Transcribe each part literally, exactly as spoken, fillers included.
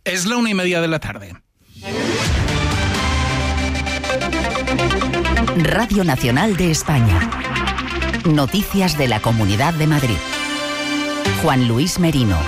Es la una y media de la tarde. Radio Nacional de España. Noticias de la Comunidad de Madrid. Juan Luis Merino.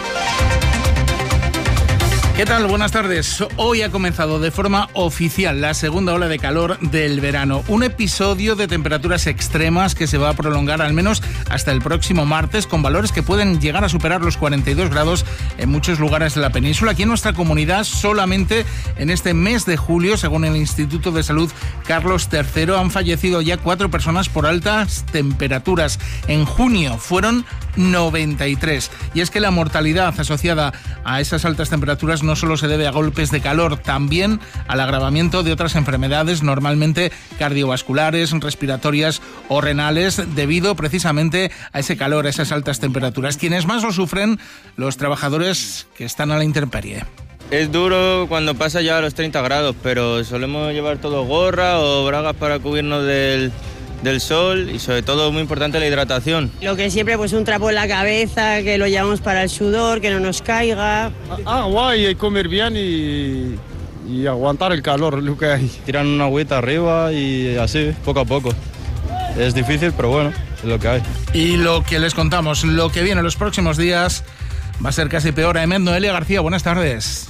¿Qué tal? Buenas tardes. Hoy ha comenzado de forma oficial la segunda ola de calor del verano. Un episodio de temperaturas extremas que se va a prolongar al menos hasta el próximo martes, con valores que pueden llegar a superar los cuarenta y dos grados en muchos lugares de la península. Aquí en nuestra comunidad, solamente en este mes de julio, según el Instituto de Salud Carlos tercero, han fallecido ya cuatro personas por altas temperaturas. En junio fueron noventa y tres. Y es que la mortalidad asociada a esas altas temperaturas no solo se debe a golpes de calor, también al agravamiento de otras enfermedades, normalmente cardiovasculares, respiratorias o renales, debido precisamente a ese calor, a esas altas temperaturas. Quienes más lo sufren, los trabajadores que están a la intemperie. Es duro cuando pasa ya a los treinta grados, pero solemos llevar todo gorra o bragas para cubrirnos del... del sol y sobre todo muy importante la hidratación. Lo que siempre, pues un trapo en la cabeza, que lo llevamos para el sudor, que no nos caiga. Agua y comer bien y, y aguantar el calor, lo que hay. Tiran una agüita arriba y así, poco a poco. Es difícil, pero bueno, es lo que hay. Y lo que les contamos, lo que viene en los próximos días va a ser casi peor. Aemet, Noelia García, buenas tardes.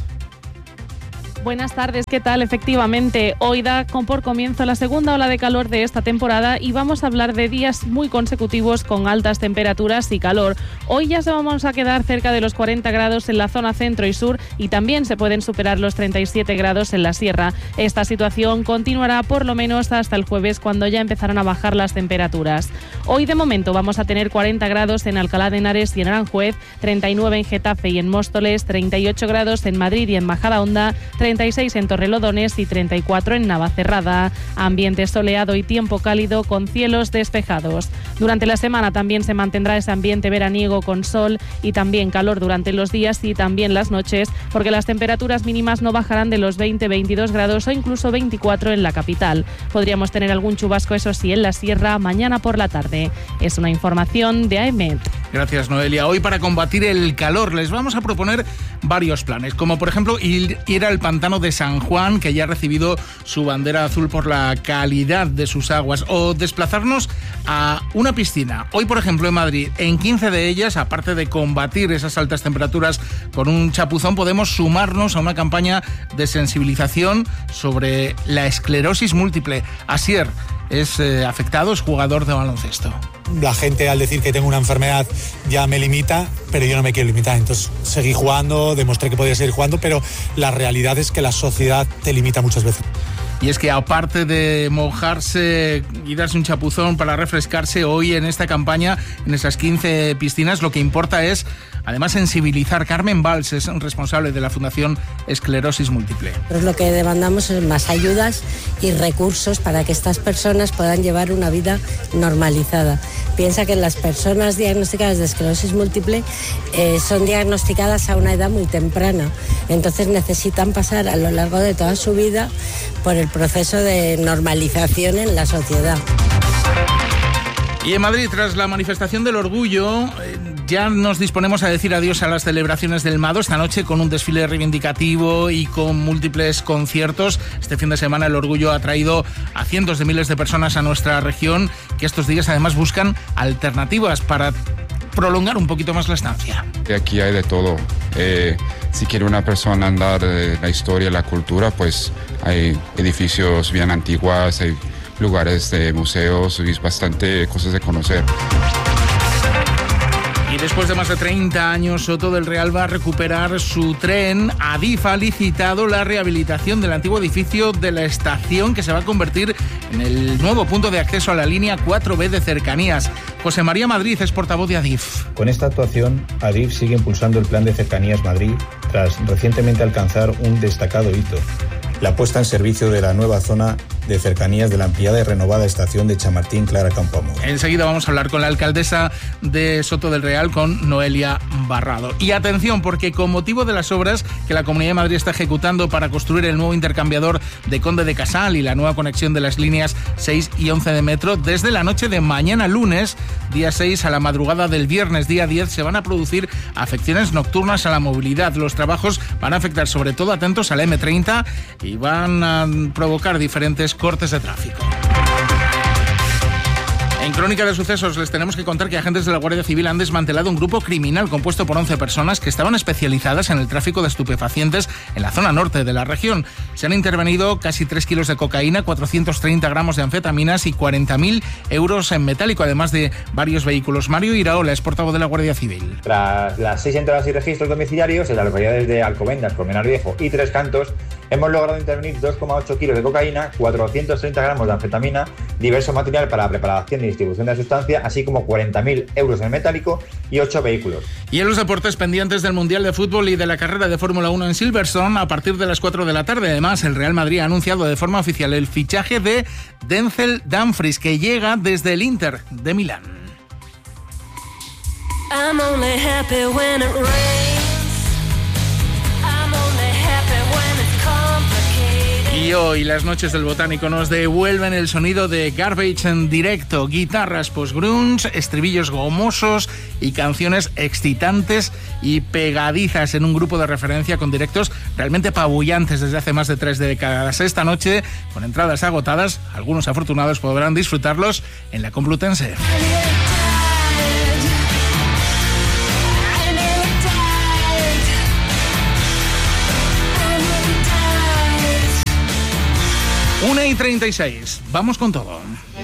Buenas tardes, ¿qué tal? Efectivamente, hoy da por comienzo la segunda ola de calor de esta temporada y vamos a hablar de días muy consecutivos con altas temperaturas y calor. Hoy ya se vamos a quedar cerca de los cuarenta grados en la zona centro y sur y también se pueden superar los treinta y siete grados en la sierra. Esta situación continuará por lo menos hasta el jueves, cuando ya empezarán a bajar las temperaturas. Hoy de momento vamos a tener cuarenta grados en Alcalá de Henares y en Aranjuez, treinta y nueve en Getafe y en Móstoles, treinta y ocho grados en Madrid y en Majadahonda, treinta y seis en Torrelodones y treinta y cuatro en Navacerrada. Ambiente soleado y tiempo cálido con cielos despejados. Durante la semana también se mantendrá ese ambiente veraniego con sol y también calor durante los días y también las noches, porque las temperaturas mínimas no bajarán de los veinte a veintidós grados o incluso veinticuatro en la capital. Podríamos tener algún chubasco, eso sí, en la sierra mañana por la tarde. Es una información de Aemet. Gracias, Noelia. Hoy, para combatir el calor, les vamos a proponer varios planes, como por ejemplo ir, ir al pantano de San Juan, que ya ha recibido su bandera azul por la calidad de sus aguas, o desplazarnos a una piscina. Hoy, por ejemplo, en Madrid, en quince de ellas, aparte de combatir esas altas temperaturas con un chapuzón, podemos sumarnos a una campaña de sensibilización sobre la esclerosis múltiple. Asier es eh, afectado, es jugador de baloncesto. La gente, al decir que tengo una enfermedad, ya me limita, pero yo no me quiero limitar. Entonces seguí jugando, demostré que podía seguir jugando, pero la realidad es que la sociedad te limita muchas veces. Y es que, aparte de mojarse y darse un chapuzón para refrescarse, hoy en esta campaña, en esas quince piscinas, lo que importa es, además, sensibilizar. Carmen Valls es responsable de la Fundación Esclerosis Múltiple. Pero lo que demandamos es más ayudas y recursos para que estas personas puedan llevar una vida normalizada. Piensa que las personas diagnosticadas de esclerosis múltiple eh, son diagnosticadas a una edad muy temprana. Entonces necesitan pasar a lo largo de toda su vida por el proceso de normalización en la sociedad. Y en Madrid, tras la manifestación del orgullo, eh, ya nos disponemos a decir adiós a las celebraciones del Mado esta noche, con un desfile reivindicativo y con múltiples conciertos. Este fin de semana el orgullo ha traído a cientos de miles de personas a nuestra región, que estos días además buscan alternativas para prolongar un poquito más la estancia. Aquí hay de todo. Eh, si quiere una persona andar de la historia, la cultura, pues hay edificios bien antiguos, hay lugares de museos y bastante cosas de conocer. Y después de más de treinta años, Soto del Real va a recuperar su tren. Adif ha licitado la rehabilitación del antiguo edificio de la estación, que se va a convertir en el nuevo punto de acceso a la línea cuatro B de cercanías. José María Madrid es portavoz de Adif. Con esta actuación, Adif sigue impulsando el plan de Cercanías Madrid, tras recientemente alcanzar un destacado hito: la puesta en servicio de la nueva zona de cercanías de la ampliada y renovada estación de Chamartín Clara Campoamor. Enseguida vamos a hablar con la alcaldesa de Soto del Real, con Noelia Barrado. Y atención, porque con motivo de las obras que la Comunidad de Madrid está ejecutando para construir el nuevo intercambiador de Conde de Casal y la nueva conexión de las líneas seis y once de metro, desde la noche de mañana lunes, día seis, a la madrugada del viernes, día diez, se van a producir afecciones nocturnas a la movilidad. Los trabajos van a afectar sobre todo, atentos, a la eme treinta y van a provocar diferentes cortes de tráfico. En Crónica de Sucesos les tenemos que contar que agentes de la Guardia Civil han desmantelado un grupo criminal compuesto por once personas que estaban especializadas en el tráfico de estupefacientes en la zona norte de la región. Se han intervenido casi tres kilos de cocaína, cuatrocientos treinta gramos de anfetaminas y cuarenta mil euros en metálico, además de varios vehículos. Mario Iraola es portavoz de la Guardia Civil. Tras las seis entradas y registros domiciliarios en las localidades de Alcobendas, Colmenar Viejo y Tres Cantos, hemos logrado intervenir dos coma ocho kilos de cocaína, cuatrocientos treinta gramos de anfetamina, diverso material para la preparación y distribución de la sustancia, así como cuarenta mil euros en metálico y ocho vehículos. Y en los deportes, pendientes del Mundial de Fútbol y de la carrera de Fórmula uno en Silverstone a partir de las cuatro de la tarde. Además, el Real Madrid ha anunciado de forma oficial el fichaje de Denzel Dumfries, que llega desde el Inter de Milán. I'm only happy when it rains. Y hoy las noches del Botánico nos devuelven el sonido de Garbage en directo, guitarras post-grunge, estribillos gomosos y canciones excitantes y pegadizas en un grupo de referencia con directos realmente apabullantes desde hace más de tres décadas. Esta noche, con entradas agotadas, algunos afortunados podrán disfrutarlos en la Complutense. una y treinta y seis. Vamos con todo.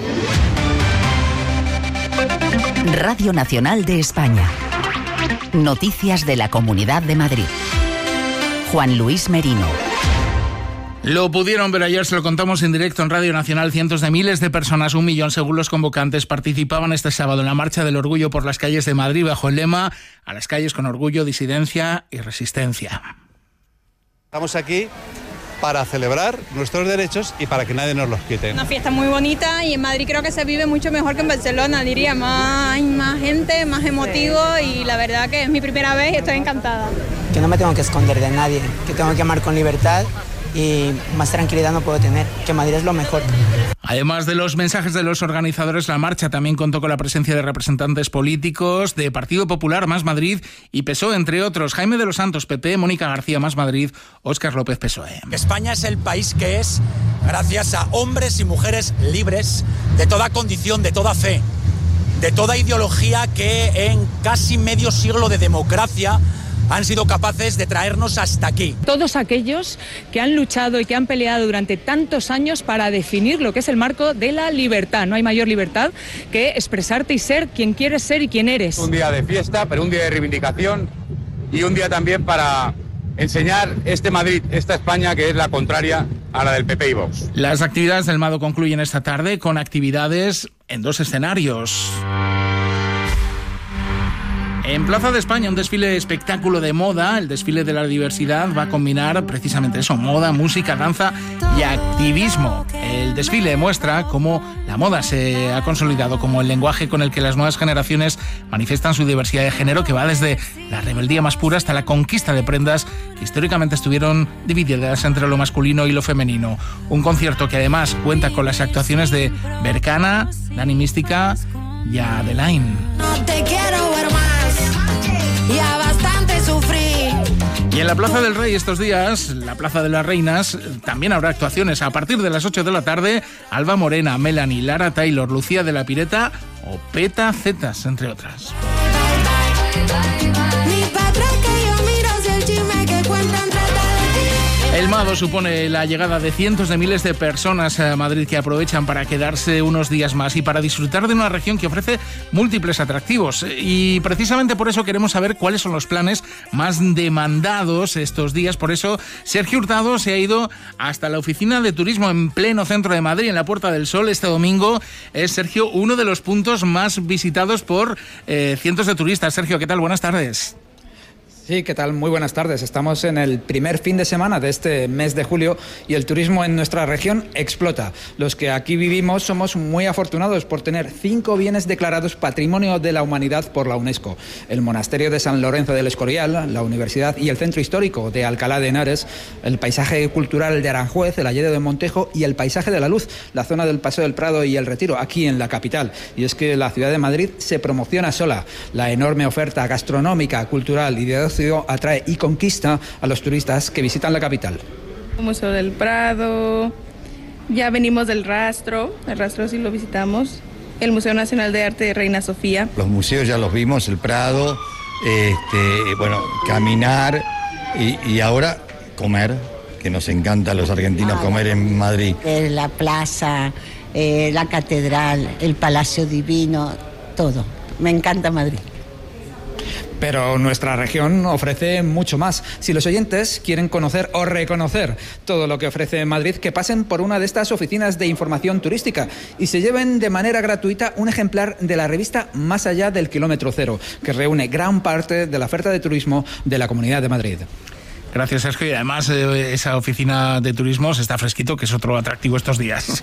Radio Nacional de España. Noticias de la Comunidad de Madrid. Juan Luis Merino. Lo pudieron ver ayer, se lo contamos en directo en Radio Nacional. Cientos de miles de personas, un millón según los convocantes, participaban este sábado en la Marcha del Orgullo por las calles de Madrid bajo el lema "A las calles con orgullo, disidencia y resistencia". Estamos aquí para celebrar nuestros derechos y para que nadie nos los quite. Una fiesta muy bonita y en Madrid creo que se vive mucho mejor que en Barcelona, diría. Más, hay más gente, más emotivo y la verdad que es mi primera vez y estoy encantada. Que no me tengo que esconder de nadie, que tengo que amar con libertad y más tranquilidad no puedo tener, que Madrid es lo mejor. Además de los mensajes de los organizadores, la marcha también contó con la presencia de representantes políticos de Partido Popular, Más Madrid y P S O E, entre otros. Jaime de los Santos, P P, Mónica García, Más Madrid, Óscar López, P S O E. España es el país que es gracias a hombres y mujeres libres de toda condición, de toda fe, de toda ideología, que en casi medio siglo de democracia han sido capaces de traernos hasta aquí. Todos aquellos que han luchado y que han peleado durante tantos años para definir lo que es el marco de la libertad. No hay mayor libertad que expresarte y ser quien quieres ser y quien eres. Un día de fiesta, pero un día de reivindicación y un día también para enseñar este Madrid, esta España que es la contraria a la del P P y Vox. Las actividades del Mado concluyen esta tarde con actividades en dos escenarios. En Plaza de España, un desfile espectáculo de moda, el desfile de la diversidad, va a combinar precisamente eso, moda, música, danza y activismo. El desfile muestra cómo la moda se ha consolidado como el lenguaje con el que las nuevas generaciones manifiestan su diversidad de género, que va desde la rebeldía más pura hasta la conquista de prendas que históricamente estuvieron divididas entre lo masculino y lo femenino. Un concierto que además cuenta con las actuaciones de Bercana, Dani Mística y Adelaine. No te quiero ver más. Ya bastante sufrí. Y en la Plaza del Rey estos días, la Plaza de las Reinas, también habrá actuaciones. A partir de las ocho de la tarde, Alba Morena, Melanie, Lara Taylor, Lucía de la Pireta o Peta Zetas, entre otras. Mi padre que yo miro si el chisme que cuentan trata de ti. El Mado supone la llegada de cientos de miles de personas a Madrid que aprovechan para quedarse unos días más y para disfrutar de una región que ofrece múltiples atractivos. Y precisamente por eso queremos saber cuáles son los planes más demandados estos días. Por eso Sergio Hurtado se ha ido hasta la oficina de turismo en pleno centro de Madrid, en la Puerta del Sol. Este domingo es, Sergio, uno de los puntos más visitados por eh, cientos de turistas. Sergio, ¿qué tal? Buenas tardes. Sí, ¿qué tal? Muy buenas tardes. Estamos en el primer fin de semana de este mes de julio y el turismo en nuestra región explota. Los que aquí vivimos somos muy afortunados por tener cinco bienes declarados Patrimonio de la Humanidad por la UNESCO. El Monasterio de San Lorenzo del Escorial, la Universidad y el Centro Histórico de Alcalá de Henares, el Paisaje Cultural de Aranjuez, el Alledo de Montejo y el Paisaje de la Luz, la zona del Paseo del Prado y el Retiro, aquí en la capital. Y es que la ciudad de Madrid se promociona sola. La enorme oferta gastronómica, cultural y de atrae y conquista a los turistas que visitan la capital. El Museo del Prado, ya venimos del Rastro, el Rastro sí lo visitamos, el Museo Nacional de Arte de Reina Sofía. Los museos ya los vimos, el Prado, este, bueno, caminar y, y ahora comer, que nos encanta a los argentinos comer en Madrid. La plaza, eh, la catedral, el Palacio Divino, todo. Me encanta Madrid. Pero nuestra región ofrece mucho más. Si los oyentes quieren conocer o reconocer todo lo que ofrece Madrid, que pasen por una de estas oficinas de información turística y se lleven de manera gratuita un ejemplar de la revista Más allá del kilómetro cero, que reúne gran parte de la oferta de turismo de la Comunidad de Madrid. Gracias, Sergio. Y además eh, esa oficina de turismo está fresquito, que es otro atractivo estos días.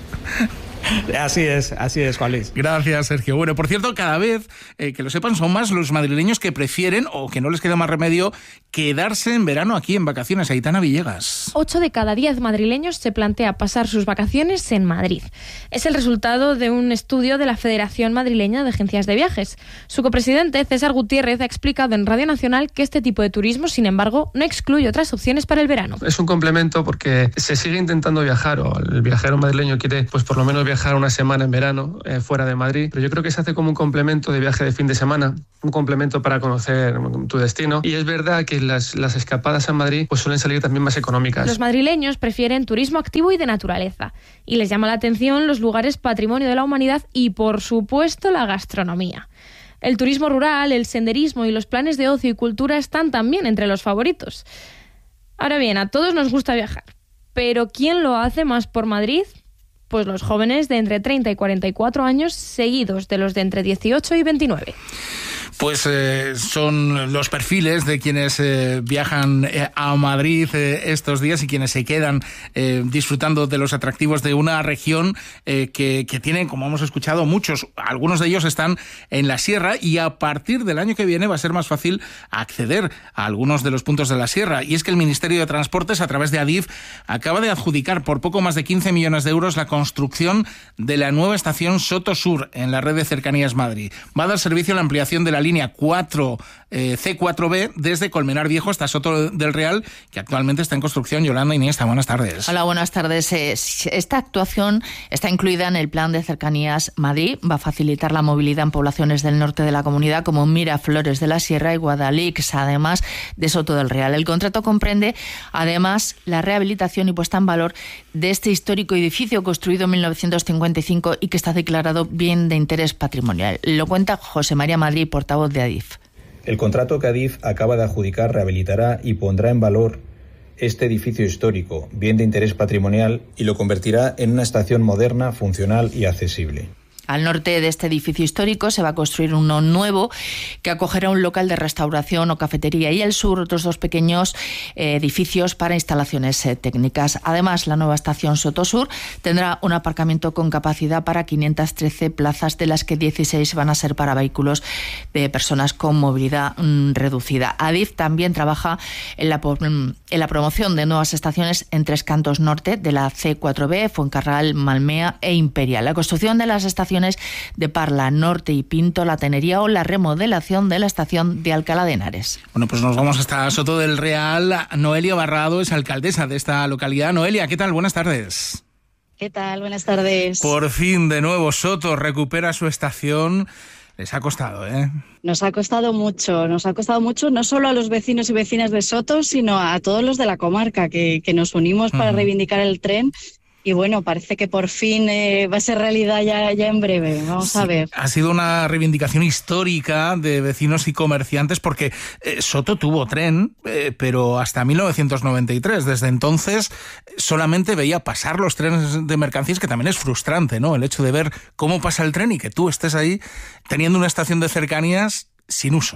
Así es, así es, Juan Luis. Gracias, Sergio. Bueno, por cierto, cada vez, eh, que lo sepan, son más los madrileños que prefieren, o que no les queda más remedio, quedarse en verano aquí en vacaciones. Aitana Villegas. Ocho de cada diez madrileños se plantea pasar sus vacaciones en Madrid. Es el resultado de un estudio de la Federación Madrileña de Agencias de Viajes. Su copresidente, César Gutiérrez, ha explicado en Radio Nacional que este tipo de turismo, sin embargo, no excluye otras opciones para el verano. Es un complemento porque se sigue intentando viajar, o el viajero madrileño quiere, pues por lo menos viajar una semana en verano eh, fuera de Madrid, pero yo creo que se hace como un complemento de viaje de fin de semana, un complemento para conocer tu destino, y es verdad que las, las escapadas a Madrid pues suelen salir también más económicas. Los madrileños prefieren turismo activo y de naturaleza, y les llama la atención los lugares Patrimonio de la Humanidad y, por supuesto, la gastronomía. El turismo rural, el senderismo y los planes de ocio y cultura están también entre los favoritos. Ahora bien, a todos nos gusta viajar, pero ¿quién lo hace más por Madrid? Pues los jóvenes de entre treinta y cuarenta y cuatro años, seguidos de los de entre dieciocho y veintinueve. Pues eh, son los perfiles de quienes eh, viajan eh, a Madrid eh, estos días y quienes se quedan eh, disfrutando de los atractivos de una región eh, que, que tiene, como hemos escuchado, muchos. Algunos de ellos están en la sierra y a partir del año que viene va a ser más fácil acceder a algunos de los puntos de la sierra. Y es que el Ministerio de Transportes, a través de Adif, acaba de adjudicar por poco más de quince millones de euros la construcción de la nueva estación Soto Sur en la red de Cercanías Madrid. Va a dar servicio a la ampliación de la línea cuatro, eh, C cuatro B desde Colmenar Viejo hasta Soto del Real, que actualmente está en construcción. Yolanda Iniesta, buenas tardes. Hola, buenas tardes. Esta actuación está incluida en el Plan de Cercanías Madrid. Va a facilitar la movilidad en poblaciones del norte de la comunidad como Miraflores de la Sierra y Guadalix, además de Soto del Real. El contrato comprende, además, la rehabilitación y puesta en valor de este histórico edificio construido en mil novecientos cincuenta y cinco y que está declarado bien de interés patrimonial. Lo cuenta José María Madrid, portavoz de Adif. El contrato que Adif acaba de adjudicar rehabilitará y pondrá en valor este edificio histórico, bien de interés patrimonial, y lo convertirá en una estación moderna, funcional y accesible. Al norte de este edificio histórico se va a construir uno nuevo que acogerá un local de restauración o cafetería, y al sur otros dos pequeños eh, edificios para instalaciones eh, técnicas. Además, la nueva estación Soto Sur tendrá un aparcamiento con capacidad para quinientas trece plazas, de las que dieciséis van a ser para vehículos de personas con movilidad mm, reducida. Adif también trabaja en la, en la promoción de nuevas estaciones en Tres Cantos Norte de la C cuatro B, Fuencarral, Malmea e Imperial. La construcción de las estaciones de Parla, Norte y Pinto, La Tenería, o la remodelación de la estación de Alcalá de Henares. Bueno, pues nos vamos hasta Soto del Real. Noelia Barrado es alcaldesa de esta localidad. Noelia, ¿qué tal? Buenas tardes. ¿Qué tal? Buenas tardes. Por fin, de nuevo, Soto recupera su estación. Les ha costado, ¿eh? Nos ha costado mucho, nos ha costado mucho, no solo a los vecinos y vecinas de Soto, sino a todos los de la comarca, que, que nos unimos para uh-huh. reivindicar el tren. Y bueno, parece que por fin eh, va a ser realidad ya, ya en breve. Vamos sí, a ver. Ha sido una reivindicación histórica de vecinos y comerciantes, porque eh, Soto tuvo tren, eh, pero hasta mil novecientos noventa y tres. Desde entonces solamente veía pasar los trenes de mercancías, que también es frustrante, ¿no? El hecho de ver cómo pasa el tren y que tú estés ahí teniendo una estación de cercanías sin uso.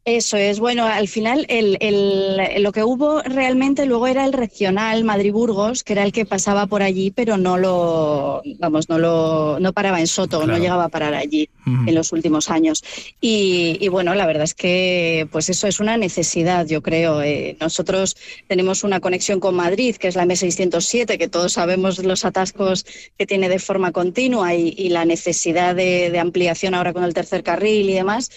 Eso es, bueno, al final el, el, lo que hubo realmente luego era el regional Madrid-Burgos, que era el que pasaba por allí, pero no lo, vamos, no lo, no paraba en Soto, claro. No llegaba a parar allí uh-huh. en los últimos años. Y, y bueno, la verdad es que pues eso es una necesidad, yo creo. Eh, nosotros tenemos una conexión con Madrid, que es la eme seiscientos siete, que todos sabemos los atascos que tiene de forma continua y, y la necesidad de, de ampliación ahora con el tercer carril y demás.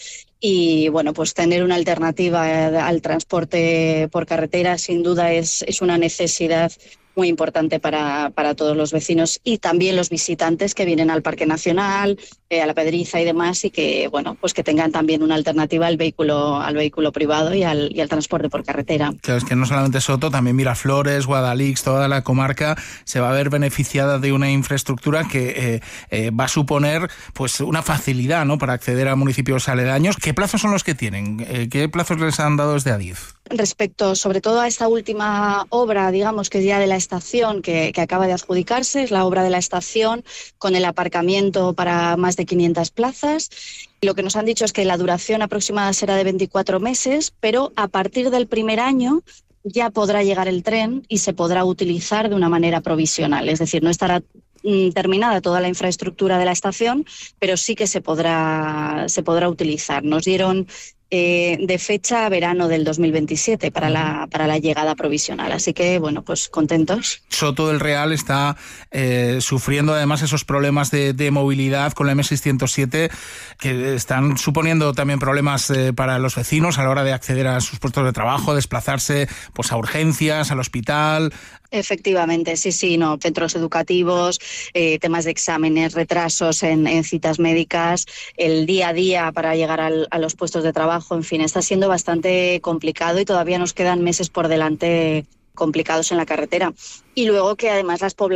Y bueno, pues tener una alternativa al transporte por carretera sin duda es, es una necesidad muy importante para, para todos los vecinos y también los visitantes que vienen al Parque Nacional, eh, a la Pedriza y demás, y que bueno, pues que tengan también una alternativa al vehículo, al vehículo privado y al, y al transporte por carretera. Claro, es que no solamente Soto, también Miraflores, Guadalix, toda la comarca se va a ver beneficiada de una infraestructura que eh, eh, va a suponer pues una facilidad, ¿no?, para acceder a municipios aledaños. ¿Qué plazos son los que tienen? Eh, ¿Qué plazos les han dado desde Adif? Respecto sobre todo a esta última obra, digamos que es ya de la estación que, que acaba de adjudicarse, es la obra de la estación con el aparcamiento para más de quinientas plazas. Lo que nos han dicho es que la duración aproximada será de veinticuatro meses, pero a partir del primer año ya podrá llegar el tren y se podrá utilizar de una manera provisional, es decir, no estará terminada toda la infraestructura de la estación, pero sí que se podrá, se podrá utilizar. Nos dieron eh, de fecha verano del dos mil veintisiete para la, para la llegada provisional. Así que, bueno, pues contentos. Soto del Real está eh, sufriendo además esos problemas de, de movilidad con la eme seiscientos siete que están suponiendo también problemas eh, para los vecinos a la hora de acceder a sus puestos de trabajo, desplazarse pues a urgencias, al hospital. Efectivamente, sí, sí, no, centros educativos, eh, temas de exámenes, retrasos en, en citas médicas, el día a día para llegar al, a los puestos de trabajo, en fin, está siendo bastante complicado y todavía nos quedan meses por delante complicados en la carretera. Y luego que además las poblaciones